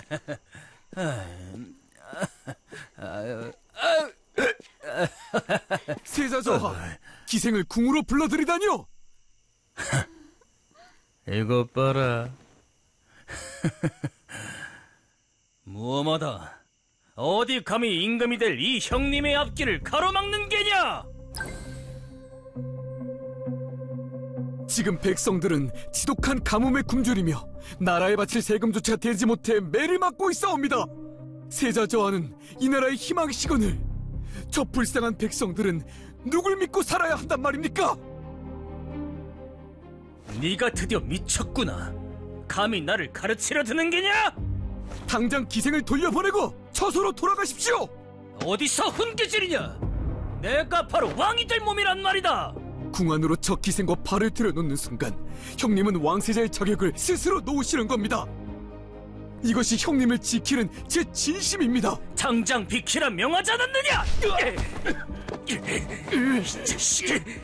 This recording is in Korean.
세자저하, 기생을 궁으로 불러들이다뇨? 이것 봐라. 무엄하다. 어디 감히 임금이 될 이 형님의 앞길을 가로막는 게냐? 지금 백성들은 지독한 가뭄에 굶주리며 나라에 바칠 세금조차 대지 못해 매를 맞고 있사옵니다. 세자저하는 이 나라의 희망시건을, 저 불쌍한 백성들은 누굴 믿고 살아야 한단 말입니까? 네가 드디어 미쳤구나. 감히 나를 가르치려 드는 게냐? 당장 기생을 돌려보내고 처소로 돌아가십시오. 어디서 훈계질이냐? 내가 바로 왕이 될 몸이란 말이다. 궁 안으로 저 기생과 발을 들여놓는 순간 형님은 왕세자의 자격을 스스로 놓으시는 겁니다. 이것이 형님을 지키는 제 진심입니다. 당장 비키라 명하지 않았느냐? 이 자식!